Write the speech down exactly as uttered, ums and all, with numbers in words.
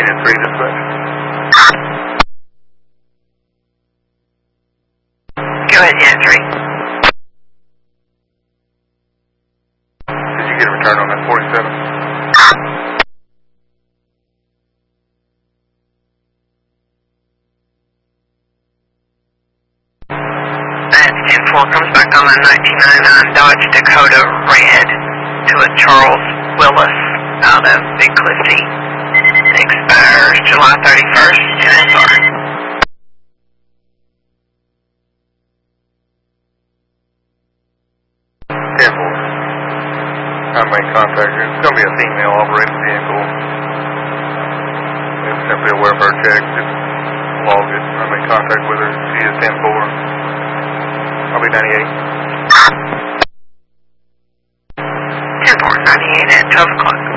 Unit three dispatch. Go ahead, Unit three. Did you get a return on that forty-seven? That's ten four, comes back on a nineteen ninety-nine Dodge Dakota Red to a Charles Willis out of Big Clifty. Expires July thirty-first, N S R. ten four. I made contact. It's going to be a female operated vehicle. It's simply a welfare check. Just log it. I made contact with her. She is ten four. I'll be ninety-eight. ten four, ninety-eight at twelve o'clock.